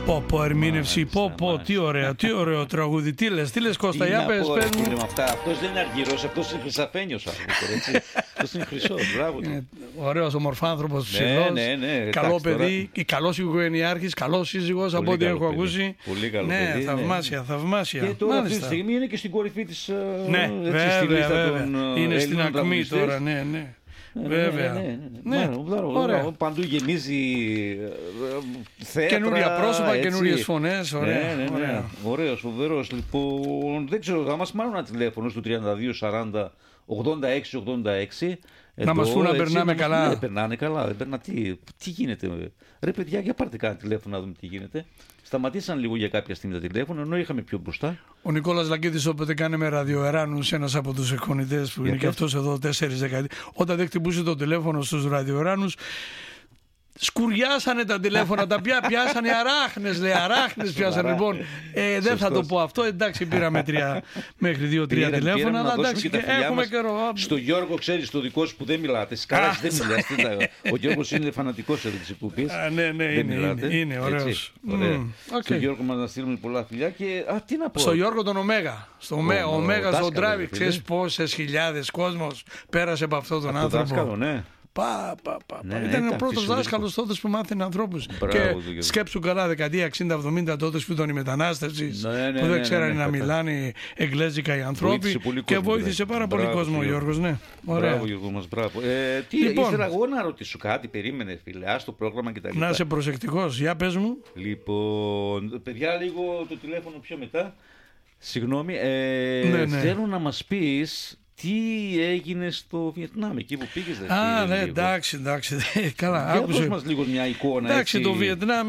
Πω, ερμήνευση, πω, τι ωραίο τραγούδι. Τι λες Κώστα, για πες μου. Αυτός δεν είναι αργυρός, αυτός είναι χρυσαφένιος άνθρωπος, αυτός είναι χρυσός, μπράβο. Ωραίος ομορφάνθρωπος, ψηλός, καλό παιδί, καλός οικογενειάρχης, καλός σύζυγος από ό,τι έχω ακούσει. Πολύ καλό παιδί. Θαυμάσια. Και τώρα αυτή τη στιγμή είναι και στην κορυφή της. Ναι, βέβαια. Είναι στην ακμή τώρα, ναι. Βέβαια. Ναι. Παντού γεμίζει θέατρα. Καινούρια πρόσωπα, καινούριες φωνές. Ωραίος, φοβερός. Λοιπόν, δεν ξέρω, θα μας πάρουν ένα τηλέφωνο στο 3240 8686. Να μας πούν να περνάμε καλά. Δεν περνάνε καλά. Τι γίνεται. Ρε παιδιά, για πάρτε κάνα τηλέφωνο να δούμε τι γίνεται. Σταματήσαν λίγο για κάποια στιγμή τα τηλέφωνα, ενώ είχαμε πιο μπροστά. Ο Νικόλας Λακκίδης, όποτε κάνει με ραδιοεράνους, ένας από τους εκφωνητές που είναι και αυτός εδώ 4 δεκαετίες, όταν δεν χτυπούσε το τηλέφωνο στους ραδιοεράνους, σκουριάσανε τα τηλέφωνα, τα πιάσανε αράχνες, λέει, αράχνες πιάσανε. Λοιπόν, δεν θα το πω αυτό, εντάξει, πήραμε μέχρι 2-3 τηλέφωνα, αλλά εντάξει, έχουμε καιρό. Στο Γιώργο, ξέρεις, το δικό σου που δεν μιλάτε, σκάλας δεν μιλάς. Ο Γιώργος είναι φανατικός εδώ της εκπομπής. Ναι, είναι ωραίος. Στο Γιώργο μας να στείλουμε πολλά φιλιά και, τι να πω. Στο Γιώργο τον Ωμέγα, στο Ωμέγα, στο Drive, ξέρεις πόσες χιλιάδες κόσμος πέρασε από αυτόν τον άνθρωπο. Ήταν ο πρώτος δάσκαλος τότε που μάθαινε ανθρώπους. Και σκέψου καλά, δεκαετία 60-70 τότε που ήταν η μετανάστευση, που δεν ξέρανε να μιλάνε εγγλέζικα οι άνθρωποι. Και βοήθησε πάρα πολύ κόσμο ο Γιώργος. Μπράβο, Γιώργο μας, μπράβο. Ήθελα εγώ να ρωτήσω κάτι, περίμενε φίλε, στο πρόγραμμα κτλ. Να είσαι προσεκτικός, για πες μου. Λοιπόν, παιδιά, λίγο το τηλέφωνο πιο μετά. Συγγνώμη, θέλω να μας πεις. Τι έγινε στο Βιετνάμ, εκεί που πήγες? Ναι, εντάξει. Καλά, άκουσε. Δώσ' μας λίγο μια εικόνα. Εντάξει, το Βιετνάμ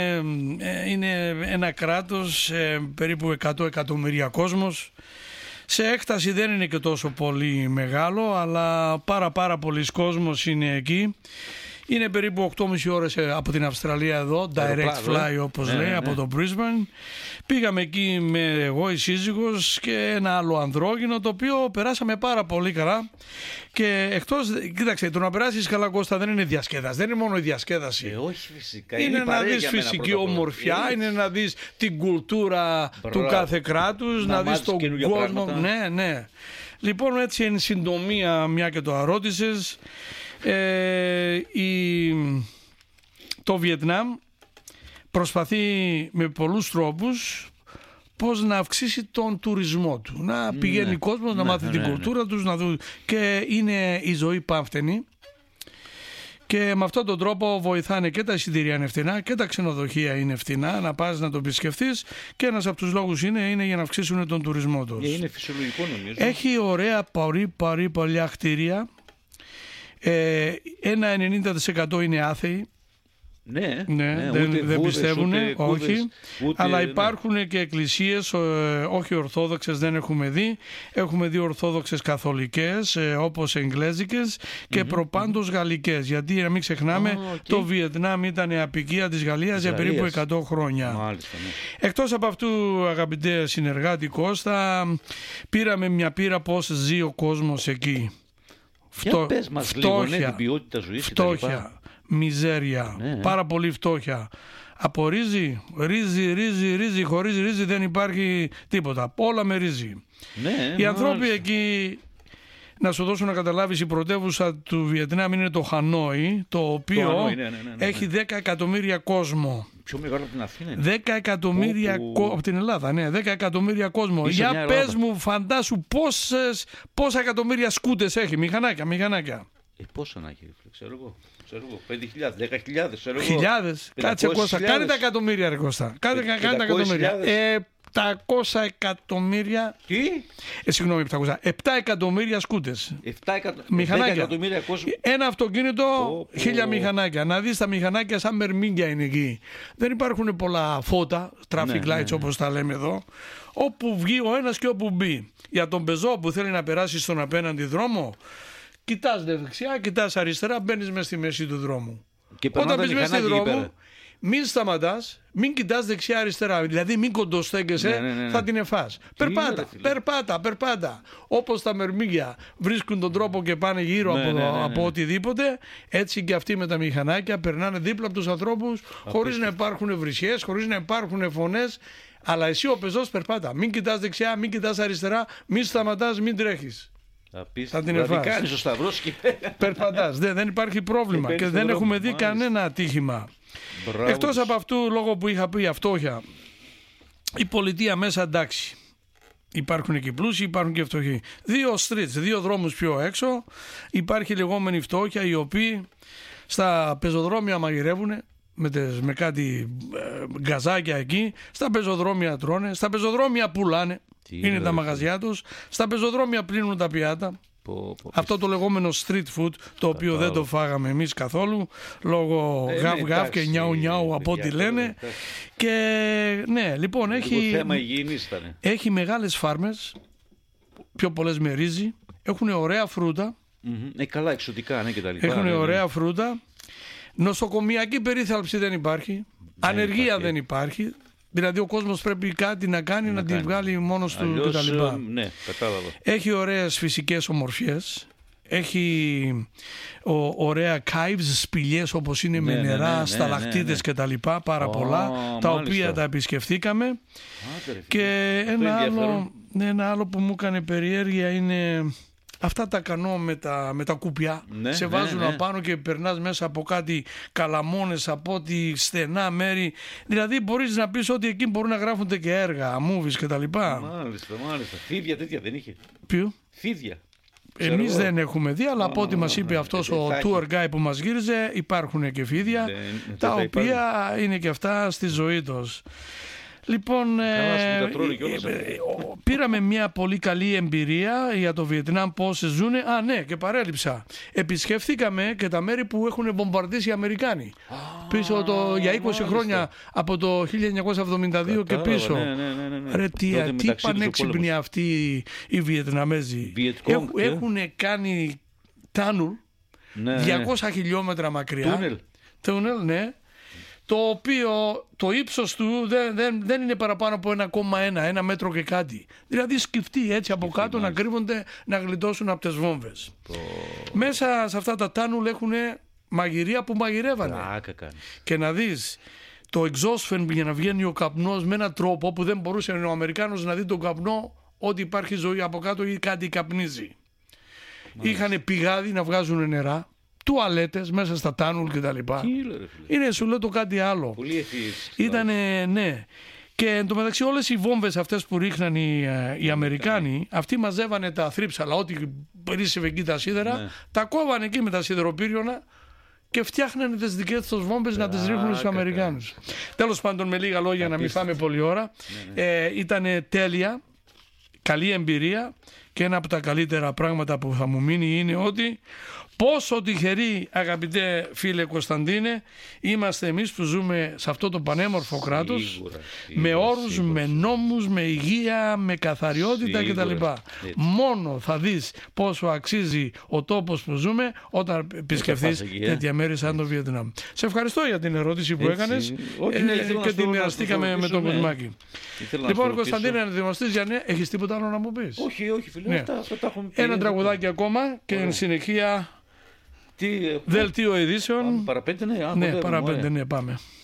είναι ένα κράτος, περίπου 100 εκατομμύρια κόσμος. Σε έκταση δεν είναι και τόσο πολύ μεγάλο, αλλά πάρα πολλοί κόσμος είναι εκεί. Είναι περίπου 8,5 ώρες από την Αυστραλία εδώ, direct fly όπως λέει, από το Brisbane. Πήγαμε εκεί εγώ, η σύζυγος και ένα άλλο ανδρόγυνο, το οποίο περάσαμε πάρα πολύ καλά. Και εκτός, κοίταξε, το να περάσεις καλά, Κώστα, δεν είναι διασκέδαση, δεν είναι μόνο η διασκέδαση. Όχι φυσικά. Είναι να δεις φυσική ομορφιά, είναι να δεις την κουλτούρα του κάθε κράτους, να δεις τον κόσμο. Ναι. Λοιπόν, έτσι εν συντομία, μια και το αρώτησες, το Βιετνάμ προσπαθεί με πολλούς τρόπους πώς να αυξήσει τον τουρισμό του, να πηγαίνει κόσμος να μάθει την κουλτούρα τους, να δουν. Και είναι η ζωή πάμφτενη και με αυτόν τον τρόπο βοηθάνε και τα εισιτήρια είναι φθηνά και τα ξενοδοχεία είναι φθηνά, να πας να το επισκεφθείς, και ένας από τους λόγους είναι για να αυξήσουν τον τουρισμό τους. Είναι φυσιολογικό νομίζω. Έχει ωραία πολλά κτίρια. Ένα 90% είναι άθεοι. Ναι, δεν πιστεύουν, όχι. Αλλά υπάρχουν και εκκλησίες, όχι ορθόδοξες δεν έχουμε δει. Έχουμε δει ορθόδοξες καθολικές, όπως εγγλέζικες, και προπάντως γαλλικές. Γιατί να μην ξεχνάμε, το Βιετνάμ ήταν αποικία της Γαλλίας για περίπου 100 χρόνια. Μάλιστα, Εκτός από αυτού, αγαπητέ συνεργάτη Κώστα, πήραμε μια πείρα πώς ζει ο κόσμος εκεί. Πες μας λίγο, την ποιότητα ζωής, φτώχεια, μιζέρια, πάρα πολύ φτώχεια. Από ρύζι, χωρίς ρύζι δεν υπάρχει τίποτα. Όλα με ρύζι. Οι άνθρωποι εκεί, να σου δώσω να καταλάβεις, η πρωτεύουσα του Βιετνάμ είναι το Χανόι, το οποίο έχει 10 εκατομμύρια κόσμο. Πιο μεγάλο από την Αθήνα. 10 εκατομμύρια από την Ελλάδα, 10 εκατομμύρια κόσμο. Για πες μου, φαντάσου πόσα εκατομμύρια σκούτες έχει, μηχανάκια. Πόσα να έχει, ξέρω εγώ. 5.000, 10.000, χιλιάδες. Κάτσε Κώστα, κάνε τα εκατομμύρια ρε Κώστα. Κάνε τα εκατομμύρια. 700 εκατομμύρια. Τι? Συγγνώμη, 7 εκατομμύρια σκούτες. 7 εκατομμύρια κόσμο. Ένα αυτοκίνητο, 1000 μηχανάκια. Να δεις τα μηχανάκια σαν μερμήγκια είναι εκεί. Δεν υπάρχουν πολλά φώτα, traffic lights όπως τα λέμε εδώ. Όπου βγει ο ένας και όπου μπει. Για τον πεζό που θέλει να περάσει στον απέναντι δρόμο, κοιτάς δεξιά, κοιτάς αριστερά, μπαίνεις μέσα στη μέση του δρόμου. Και όταν μπεις μέσα στη δρόμο, μην σταματάς, μην κοιτάς δεξιά-αριστερά. Δηλαδή μην κοντοστέκεσαι, θα την εφάς. Περπάτα. Όπως τα μερμήγκια βρίσκουν τον τρόπο και πάνε γύρω από οτιδήποτε, έτσι και αυτοί με τα μηχανάκια περνάνε δίπλα από τους ανθρώπους, χωρίς να υπάρχουν βρισιές, χωρίς να υπάρχουν φωνές. Αλλά εσύ ο πεζός περπάτα. Μην κοιτάς δεξιά, μην κοιτάς αριστερά, μην σταματάς, μην τρέχεις. Θα την εφάς. Κάνεις ο Σταυρός και περπατάς. Δεν υπάρχει πρόβλημα και δεν έχουμε δει κανένα ατύχημα. Εκτός από αυτού, λόγω που είχα πει αυτόχεια, η πολιτεία μέσα εντάξει. Υπάρχουν και πλούσιοι, υπάρχουν και φτωχοί. 2 streets, 2 δρόμους πιο έξω. Υπάρχει λεγόμενη φτώχεια, οι οποίοι στα πεζοδρόμια μαγειρεύουν με κάτι γκαζάκια εκεί. Στα πεζοδρόμια τρώνε, στα πεζοδρόμια πουλάνε. Είναι τα μαγαζιά τους. Στα πεζοδρόμια πλύνουν τα πιάτα. Αυτό το λεγόμενο street food, το οποίο δεν το φάγαμε εμείς καθόλου, λόγω γαβ και νιάου από ό,τι λένε. Και ναι, λοιπόν, έχει μεγάλες φάρμες, πιο πολλές με ρύζι, έχουν ωραία φρούτα. Καλά, εξωτικά, ναι, και τα λοιπά. Έχουν ωραία φρούτα. Νοσοκομιακή περίθαλψη δεν υπάρχει. Ανεργία δεν υπάρχει. Δηλαδή ο κόσμος πρέπει κάτι να κάνει, να την βγάλει μόνος του κτλ. Ναι, κατάλαβα. Έχει ωραίες φυσικές ομορφιές. Έχει ωραία caves, σπηλιές όπως είναι με νερά, σταλακτίτες κτλ. Πάρα πολλά, τα οποία τα επισκεφθήκαμε. Και ένα άλλο που μου έκανε περιέργεια είναι αυτά τα κανό με τα κουπιά. Σε βάζουν απάνω και περνάς μέσα από κάτι καλαμόνες, από ό,τι στενά μέρη. Δηλαδή μπορείς να πεις ότι εκεί μπορούν να γράφονται και έργα, movies κτλ. Μάλιστα. Φίδια τέτοια δεν είχε. Ποιο? Φίδια. Εμείς δεν έχουμε δει, αλλά από ό,τι μας είπε αυτός ο tour guide που μας γύριζε, υπάρχουν και φίδια, τα οποία είναι και αυτά στη ζωή τους. Λοιπόν, πήραμε μια πολύ καλή εμπειρία για το Βιετνάμ, πώς ζουν. Ναι, και παρέλειψα. Επισκεφθήκαμε και τα μέρη που έχουν βομβαρδίσει οι Αμερικάνοι. Πίσω για 20 χρόνια, από το 1972 και πίσω. Ρε, τι πανέξυπνοι αυτοί οι Βιετναμέζοι. Έχουν κάνει τάνουλ 200 χιλιόμετρα μακριά. Τούνελ, ναι. Το οποίο το ύψος του δεν είναι παραπάνω από 1,1 μέτρο και κάτι. Δηλαδή σκεφτεί έτσι από κάτω να κρύβονται, να γλιτώσουν από τις βόμβες. Μέσα σε αυτά τα τάνουλ έχουν μαγειρία που μαγειρεύανε. Και να δεις το exhaust fan για να βγαίνει ο καπνός με έναν τρόπο που δεν μπορούσε ο Αμερικάνος να δει τον καπνό, ότι υπάρχει ζωή από κάτω ή κάτι καπνίζει. Είχαν πηγάδι να βγάζουν νερά. Τουαλέτες μέσα στα τάνουλ και τα λοιπά. Είναι, σου λέω, το κάτι άλλο. Πολύ ευφυής. Ήτανε, ναι. Και εν τω μεταξύ όλες οι βόμβες αυτές που ρίχναν οι Αμερικάνοι, αυτοί μαζεύανε τα θρύψαλα, ό,τι περίσσευε εκεί τα σίδερα, τα κόβανε εκεί με τα σιδεροπύριωνα και φτιάχνανε τις δικές τους βόμβες να τις ρίχνουν στους Αμερικάνους. Τέλος πάντων, με λίγα λόγια, να μην φάμε πολλή ώρα, ήτανε τέλεια, καλή εμπειρία, και ένα από τα καλύτερα πράγματα που θα μου μείνει είναι ότι πόσο τυχεροί, αγαπητέ φίλε Κωνσταντίνε, είμαστε εμείς που ζούμε σε αυτό το πανέμορφο κράτος, με όρους, με νόμους, με υγεία, με καθαριότητα κτλ. Μόνο θα δεις πόσο αξίζει ο τόπος που ζούμε όταν επισκεφθείς τέτοια μέρη σαν το Βιετνάμ. Σε ευχαριστώ για την ερώτηση που έκανες και την μοιραστήκαμε με τον Κοσμάκη. Λοιπόν, Κωνσταντίνε, να ετοιμαστείς για ναι, έχεις τίποτα άλλο να μου πεις? Όχι φίλε, αυτά τα έχουμε πει. Ένα τραγουδάκι ακόμα και εν συνεχεία δελτίο ειδήσεων. Παραπέντε, ναι. Ναι, παραπέντε, ναι, πάμε.